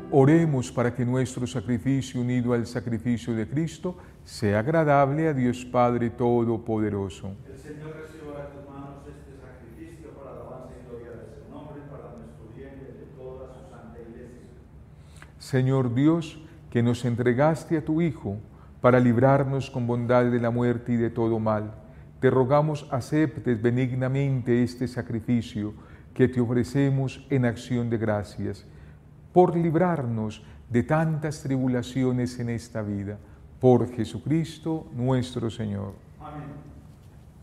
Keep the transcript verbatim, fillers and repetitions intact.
Oremos para que nuestro sacrificio unido al sacrificio de Cristo sea agradable a Dios Padre Todopoderoso. El Señor reciba de tus manos este sacrificio para alabanza y gloria de su nombre, para nuestro bien y de toda su santa Iglesia. Señor Dios, que nos entregaste a tu Hijo para librarnos con bondad de la muerte y de todo mal, te rogamos aceptes benignamente este sacrificio que te ofrecemos en acción de gracias, por librarnos de tantas tribulaciones en esta vida. Por Jesucristo nuestro Señor. Amén.